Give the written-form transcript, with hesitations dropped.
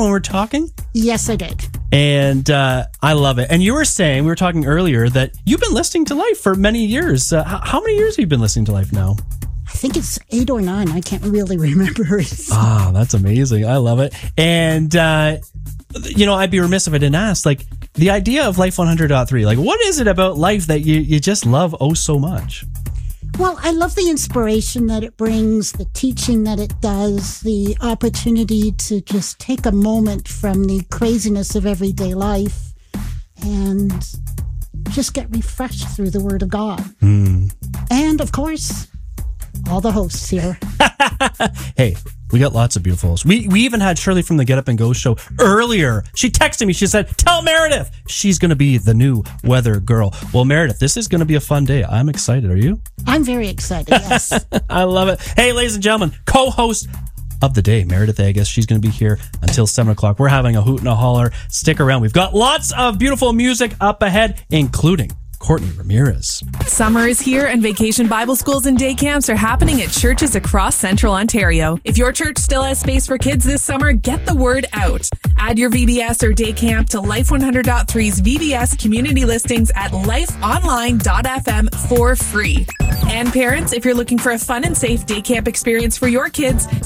when we're talking? Yes, I did. And I love it. And you were saying, we were talking earlier, that you've been listening to Life for many years. How many years have you been listening to Life now? I think it's 8 or 9. I can't really remember. That's amazing. I love it. And, I'd be remiss if I didn't ask, like, the idea of Life 100.3, like, what is it about Life that you just love oh so much? Well, I love the inspiration that it brings, the teaching that it does, the opportunity to just take a moment from the craziness of everyday life and just get refreshed through the Word of God. And, of course, all the hosts here. Hey, we got lots of beautiful hosts. We even had Shirley from the Get Up and Go show earlier. She texted me. She said, tell Meredith she's going to be the new weather girl. Well, Meredith, this is going to be a fun day. I'm excited. Are you? I'm very excited, yes. I love it. Hey, ladies and gentlemen, co-host of the day, Meredith Agus. She's going to be here until 7 o'clock. We're having a hoot and a holler. Stick around. We've got lots of beautiful music up ahead, including Courtney Ramirez. Summer is here and Vacation Bible Schools and day camps are happening at churches across Central Ontario. If your church still has space for kids this summer, get the word out. Add your VBS or day camp to Life 100.3's VBS community listings at lifeonline.fm for free. And parents, if you're looking for a fun and safe day camp experience for your kids,